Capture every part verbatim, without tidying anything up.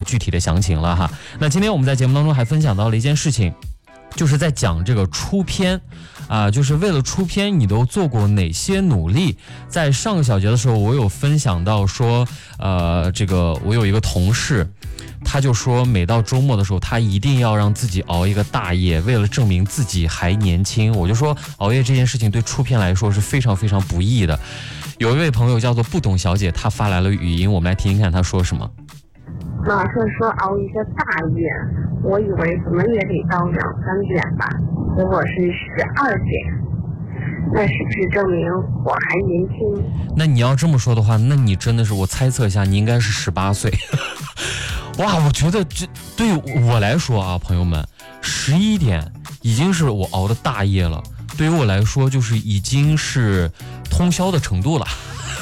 具体的详情了哈。那今天我们在节目当中还分享到了一件事情，就是在讲这个出片啊、呃，就是为了出片你都做过哪些努力。在上个小节的时候我有分享到说呃，这个我有一个同事，他就说每到周末的时候他一定要让自己熬一个大夜，为了证明自己还年轻。我就说熬夜这件事情对出片来说是非常非常不易的。有一位朋友叫做不懂小姐，她发来了语音，我们来听听看她说什么。 马上说熬一个大夜，我以为怎么也得到两三点吧，结果是十二点，那是不是证明我还年轻？ 那你要这么说的话，那你真的是，我猜测一下，你应该是十八岁。哇，我觉得这对我来说啊，朋友们，十一点已经是我熬的大夜了，对于我来说就是已经是通宵的程度了。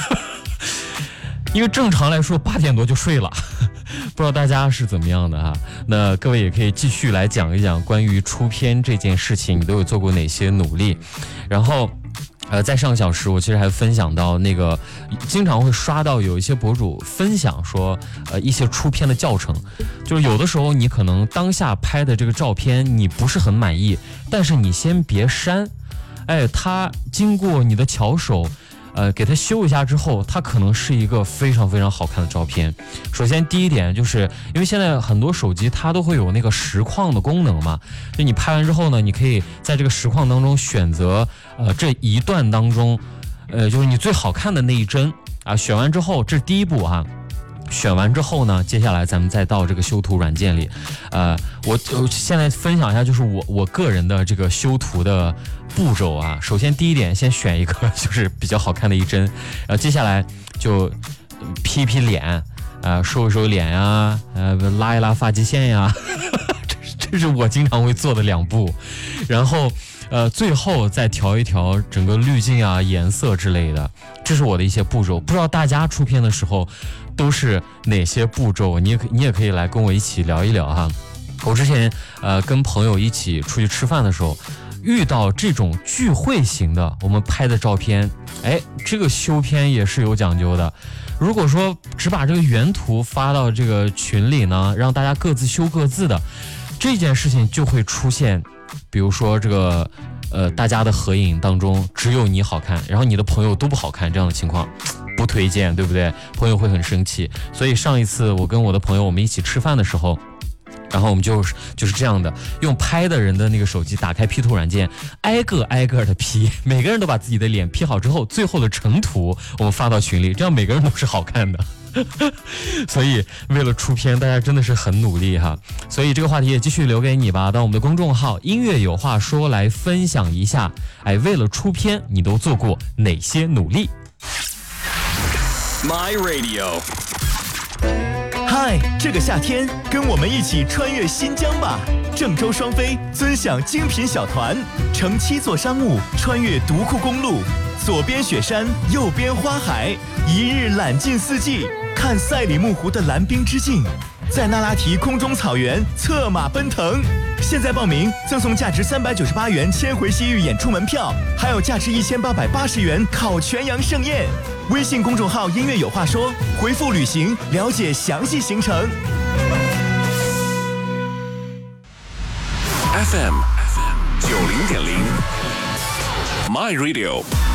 因为正常来说八点多就睡了。不知道大家是怎么样的哈？那各位也可以继续来讲一讲关于出片这件事情，你都有做过哪些努力？然后，呃，在上个小时我其实还分享到那个，经常会刷到有一些博主分享说，呃，一些出片的教程，就是有的时候你可能当下拍的这个照片你不是很满意，但是你先别删，哎，它经过你的巧手。呃，给它修一下之后，它可能是一个非常非常好看的照片。首先第一点就是因为现在很多手机它都会有那个实况的功能嘛，就你拍完之后呢，你可以在这个实况当中选择呃这一段当中，呃就是你最好看的那一帧啊，选完之后这是第一步哈。选完之后呢，接下来咱们再到这个修图软件里，呃，我我现在分享一下，就是我我个人的这个修图的步骤啊。首先第一点，先选一个就是比较好看的一帧，然后接下来就 P 一 P 脸，啊、呃，收一收脸呀，呃，拉一拉发际线呀，这是这是我经常会做的两步，然后。呃，最后再调一调整个滤镜啊、颜色之类的，这是我的一些步骤。不知道大家出片的时候都是哪些步骤？你也你也可以来跟我一起聊一聊哈。我之前呃跟朋友一起出去吃饭的时候，遇到这种聚会型的，我们拍的照片，哎，这个修片也是有讲究的。如果说只把这个原图发到这个群里呢，让大家各自修各自的，这件事情就会出现。比如说这个呃大家的合影当中只有你好看，然后你的朋友都不好看，这样的情况不推荐，对不对？朋友会很生气。所以上一次我跟我的朋友我们一起吃饭的时候，然后我们就是就是这样的，用拍的人的那个手机打开 P 图软件，挨个挨个的 P， 每个人都把自己的脸 P 好之后，最后的成图我们发到群里，这样每个人都是好看的。所以为了出片，大家真的是很努力哈。所以这个话题也继续留给你吧，到我们的公众号音乐有话说来分享一下，哎，为了出片你都做过哪些努力。 My Radio。 嗨，这个夏天跟我们一起穿越新疆吧！郑州双飞尊享精品小团，乘七座商务穿越独库公路，左边雪山，右边花海，一日览尽四季，看赛里木湖的蓝冰之境，在那拉提空中草原策马奔腾。现在报名赠送价值三百九十八元千回西域演出门票，还有价值一千八百八十元烤全羊盛宴。微信公众号音乐有话说，回复旅行了解详细行程。 F M 九零点零 My Radio。